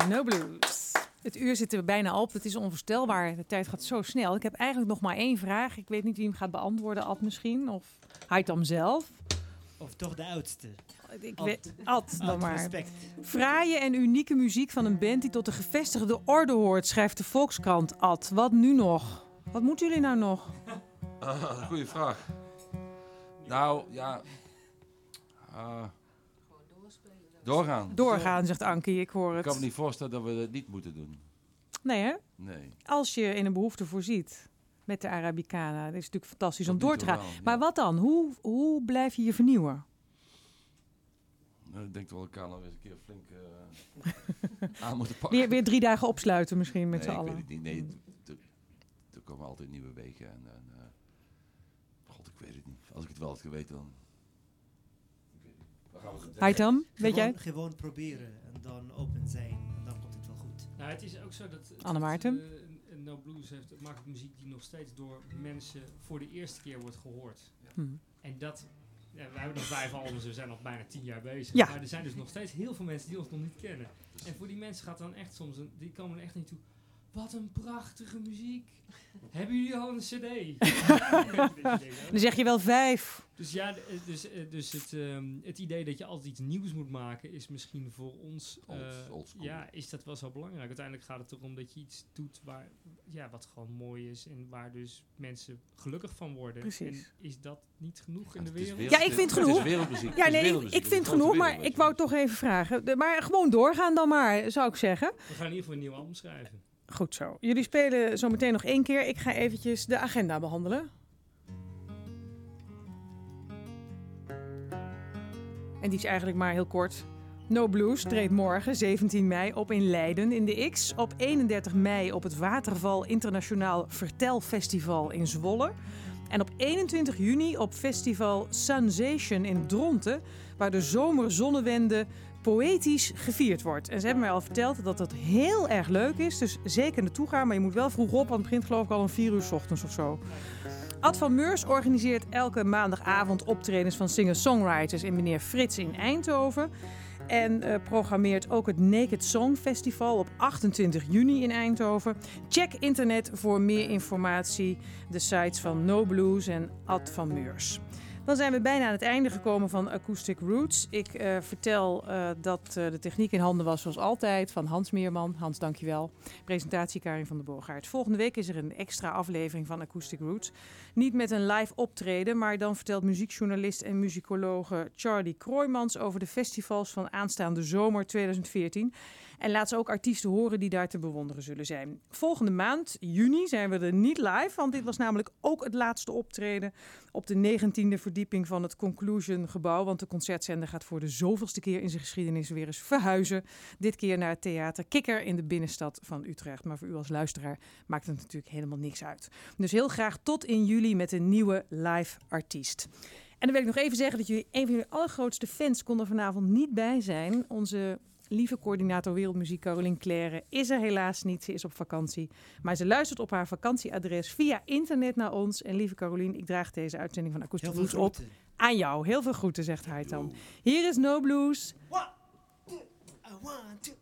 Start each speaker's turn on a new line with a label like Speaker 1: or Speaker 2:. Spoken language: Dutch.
Speaker 1: No Blues. Het uur zit er bijna op. Het is onvoorstelbaar. De tijd gaat zo snel. Ik heb eigenlijk nog maar één vraag. Ik weet niet wie hem gaat beantwoorden. Ad misschien. Of Haitham zelf.
Speaker 2: Of toch de oudste.
Speaker 1: Ad dan maar.
Speaker 2: Respect.
Speaker 1: Fraaie en unieke muziek van een band die tot de gevestigde orde hoort, schrijft de Volkskrant. Ad, wat nu nog? Wat moeten jullie nou nog?
Speaker 3: Goeie vraag. Nou, ja... doorgaan.
Speaker 1: Doorgaan, zegt Ankie. Ik hoor
Speaker 3: Ik kan me
Speaker 1: het.
Speaker 3: niet voorstellen dat we dat niet moeten doen.
Speaker 1: Nee, hè?
Speaker 3: Nee.
Speaker 1: Als je in een behoefte voorziet met de Arabicana. Dat is natuurlijk fantastisch om
Speaker 3: Tot nu
Speaker 1: door te
Speaker 3: toe
Speaker 1: gaan.
Speaker 3: wel, ja.
Speaker 1: Maar wat dan? Hoe blijf je je vernieuwen?
Speaker 3: Nou, ik denk dat we elkaar nog eens een keer flink aan moeten pakken.
Speaker 1: Weer 3 dagen opsluiten misschien met
Speaker 3: Nee,
Speaker 1: z'n
Speaker 3: ik
Speaker 1: allen.
Speaker 3: weet het niet. Nee, er komen altijd nieuwe wegen. God, ik weet het niet. Als ik het wel had geweten, dan... Ik weet niet. Waar gaan we het
Speaker 1: Haitham, weet jij?
Speaker 2: Gewoon proberen en dan open zijn en dan komt het wel goed.
Speaker 4: Nou, het is ook zo dat
Speaker 1: Anne Maarten?
Speaker 4: No Blues maakt muziek die nog steeds door mensen voor de eerste keer wordt gehoord. En dat... Ja, we hebben nog 5 albums, we zijn nog bijna 10 jaar bezig.
Speaker 1: Ja.
Speaker 4: Maar er zijn dus nog steeds heel veel mensen die ons nog niet kennen. En voor die mensen gaat dan echt soms, die komen er echt niet toe. Wat een prachtige muziek. Hebben jullie al een cd?
Speaker 1: Dan zeg je wel 5.
Speaker 4: Dus ja, dus het idee dat je altijd iets nieuws moet maken is misschien voor ons...
Speaker 3: Old school.
Speaker 4: ja, is dat wel zo belangrijk. Uiteindelijk gaat het erom dat je iets doet wat gewoon mooi is en waar dus mensen gelukkig van worden.
Speaker 1: Precies.
Speaker 4: En is dat niet genoeg in de
Speaker 3: Het is
Speaker 4: wereld?
Speaker 1: Ja, ik vind
Speaker 3: het
Speaker 1: genoeg.
Speaker 3: is wereldmuziek.
Speaker 1: Ja,
Speaker 3: Het is
Speaker 1: nee,
Speaker 3: wereldmuziek.
Speaker 1: ik
Speaker 3: Het is
Speaker 1: vind
Speaker 3: een grote
Speaker 1: genoeg, maar
Speaker 3: wereld,
Speaker 1: ik wou toch even vragen. Maar gewoon doorgaan dan maar, zou ik zeggen.
Speaker 4: We gaan in ieder geval een nieuw album schrijven.
Speaker 1: Goed zo. Jullie spelen zo meteen nog 1 keer. Ik ga eventjes de agenda behandelen. En die is eigenlijk maar heel kort. No Blues treedt morgen, 17 mei, op in Leiden in de X. Op 31 mei op het Waterval Internationaal Vertelfestival in Zwolle. En op 21 juni op festival Sensation in Dronten, waar de zomerzonnewende poëtisch gevierd wordt. En ze hebben mij al verteld dat dat heel erg leuk is. Dus zeker naartoe gaan, maar je moet wel vroeg op, want het begint geloof ik al om 4 uur 's ochtends of zo. Ad van Meurs organiseert elke maandagavond optredens van singer-songwriters in meneer Frits in Eindhoven. En programmeert ook het Naked Song Festival op 28 juni in Eindhoven. Check internet voor meer informatie. De sites van No Blues en Ad van Meurs. Dan zijn we bijna aan het einde gekomen van Acoustic Roots. Ik vertel dat de techniek in handen was zoals altijd van Hans Meerman. Hans, dankjewel. Presentatie Karin van der Boogaard. Volgende week is er een extra aflevering van Acoustic Roots. Niet met een live optreden, maar dan vertelt muziekjournalist en muzikologe Charlie Kroijmans over de festivals van aanstaande zomer 2014. En laat ze ook artiesten horen die daar te bewonderen zullen zijn. Volgende maand, juni, zijn we er niet live. Want dit was namelijk ook het laatste optreden op de 19e verdieping van het Conclusion gebouw. Want de concertzender gaat voor de zoveelste keer in zijn geschiedenis weer eens verhuizen. Dit keer naar het theater Kikker in de binnenstad van Utrecht. Maar voor u als luisteraar maakt het natuurlijk helemaal niks uit. Dus heel graag tot in juli met een nieuwe live artiest. En dan wil ik nog even zeggen dat een van jullie allergrootste fans kon er vanavond niet bij zijn. Onze lieve coördinator Wereldmuziek Caroline Claire is er helaas niet. Ze is op vakantie. Maar ze luistert op haar vakantieadres via internet naar ons. En lieve Caroline, ik draag deze uitzending van Acoustic Roots op aan jou. Heel veel groeten, zegt Haitham. Hier is No Blues.
Speaker 2: 1, 2, 1, 2.